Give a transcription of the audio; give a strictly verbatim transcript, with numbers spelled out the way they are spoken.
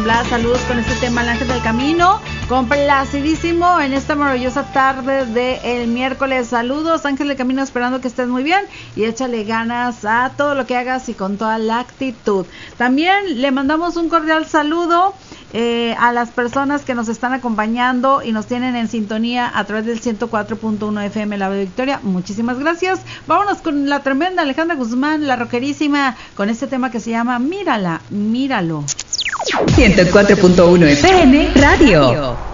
San Blas, saludos con este tema El Ángel del Camino, complacidísimo en esta maravillosa tarde del miércoles. Saludos, Ángel del Camino, esperando que estés muy bien y échale ganas a todo lo que hagas y con toda la actitud. También le mandamos un cordial saludo eh, a las personas que nos están acompañando y nos tienen en sintonía a través del ciento cuatro punto uno F M La Victoria. Muchísimas gracias. Vámonos con la tremenda Alejandra Guzmán, la rockerísima, con este tema que se llama Mírala, míralo. ciento cuatro punto uno F M Radio.